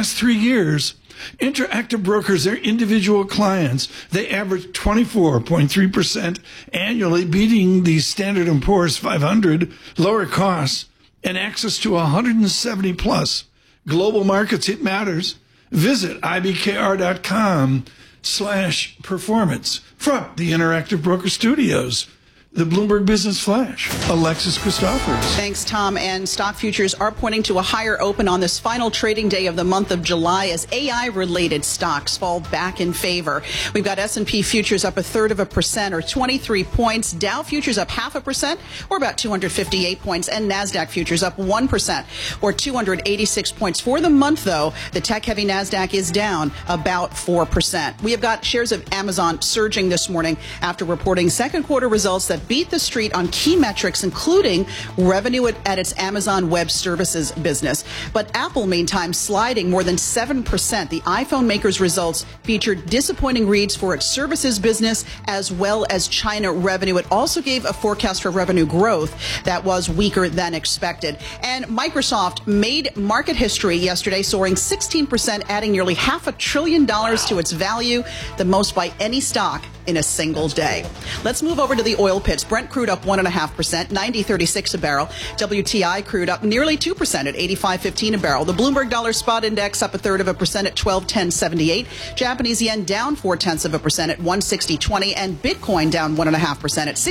last 3 years, Interactive Brokers, their individual clients, they average 24.3% annually, beating the Standard & Poor's 500, lower costs, and access to 170 plus global markets. It matters. Visit ibkr.com/performance. From the Interactive Broker Studios, the Bloomberg Business Flash, Alexis Christophers. Thanks, Tom. And stock futures are pointing to a higher open on this final trading day of the month of July as AI-related stocks fall back in favor. We've got S&P futures up 0.33% or 23 points. Dow futures up 0.5% or about 258 points. And NASDAQ futures up 1% or 286 points. For the month, though, the tech-heavy NASDAQ is down about 4%. We have got shares of Amazon surging this morning after reporting second quarter results that beat the street on key metrics, including revenue at its Amazon Web Services business. But Apple, meantime, sliding more than 7%. The iPhone maker's results featured disappointing reads for its services business as well as China revenue. It also gave a forecast for revenue growth that was weaker than expected. And Microsoft made market history yesterday, soaring 16%, adding nearly $500 billion to its value, the most by any stock in a single day. Let's move over to the oil pits. Brent crude up 1.5%, $90.36 a barrel. WTI crude up nearly 2% at $85.15 a barrel. The Bloomberg Dollar Spot Index up 1/3% at 1210.78. Japanese yen down 0.4% at 160.20, and Bitcoin down 1.5% at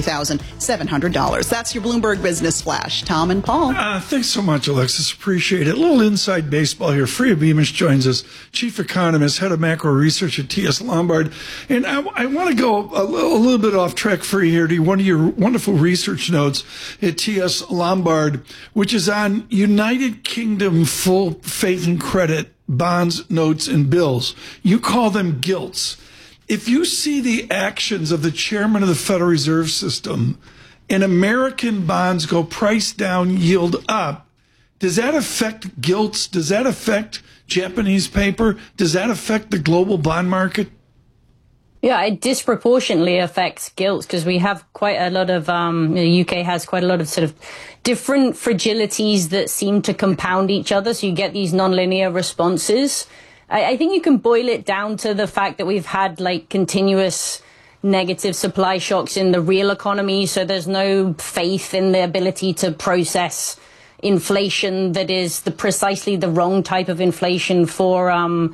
$63,700. That's your Bloomberg Business Flash. Tom and Paul. Thanks so much, Alexis. Appreciate it. A little inside baseball here. Freya Beamish joins us, chief economist, head of macro research at TS Lombard, and I want to go a little bit off track for you here to one of your wonderful research notes at TS Lombard, which is on United Kingdom full faith and credit bonds, notes, and bills. You call them gilts. If you see the actions of the chairman of the Federal Reserve System and American bonds go price down, yield up, does that affect gilts? Does that affect Japanese paper? Does that affect the global bond market? Yeah, it disproportionately affects gilts because we have quite a lot of, the UK has quite a lot of sort of different fragilities that seem to compound each other. So you get these nonlinear responses. I think you can boil it down to the fact that we've had like continuous negative supply shocks in the real economy. So there's no faith in the ability to process inflation that is precisely the wrong type of inflation for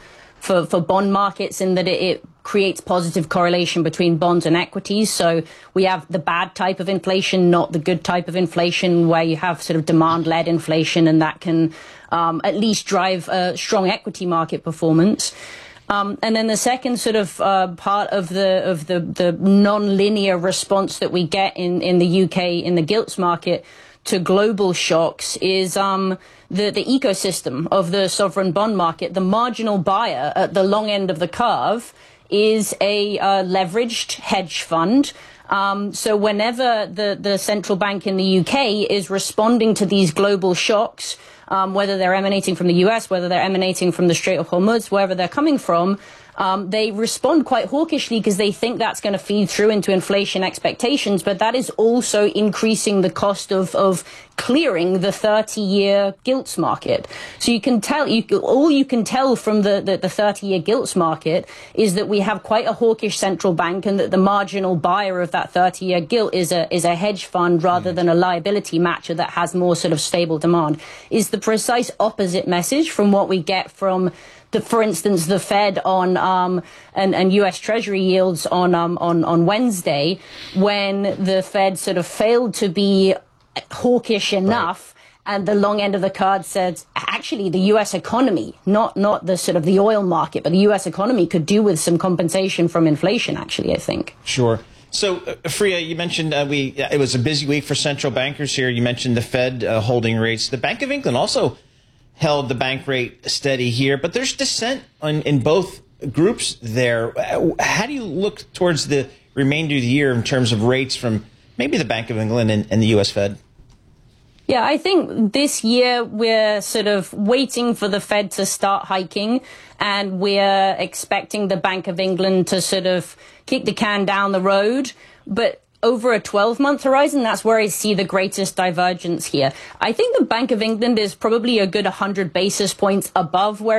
bond markets, in that it creates positive correlation between bonds and equities. So we have the bad type of inflation, not the good type of inflation, where you have sort of demand-led inflation, and that can at least drive strong equity market performance. And then the second sort of part of the non-linear response that we get in the UK in the gilts market to global shocks is the ecosystem of the sovereign bond market. The marginal buyer at the long end of the curve is a leveraged hedge fund. So whenever the central bank in the UK is responding to these global shocks, whether they're emanating from the US, whether they're emanating from the Strait of Hormuz, wherever they're coming from, they respond quite hawkishly because they think that's going to feed through into inflation expectations. But that is also increasing the cost of clearing the 30-year gilts market. So you can tell, all you can tell from the 30-year gilts market is that we have quite a hawkish central bank, and that the marginal buyer of that 30-year gilt is a hedge fund rather than a liability matcher that has more sort of stable demand. Is the precise opposite message from what we get from for instance, the Fed on and U.S. Treasury yields on Wednesday, when the Fed sort of failed to be hawkish enough, right, and the long end of the card said, actually, the U.S. economy, not the sort of the oil market, but the U.S. economy could do with some compensation from inflation. Actually, I think. Sure. So, Freya, you mentioned it was a busy week for central bankers here. You mentioned the Fed holding rates. The Bank of England also held the bank rate steady here, but there's dissent in both groups there. How do you look towards the remainder of the year in terms of rates from maybe the Bank of England and the U.S. Fed? Yeah, I think this year we're sort of waiting for the Fed to start hiking, and we're expecting the Bank of England to sort of kick the can down the road. But over a 12-month horizon, that's where I see the greatest divergence here. I think the Bank of England is probably a good 100 basis points above where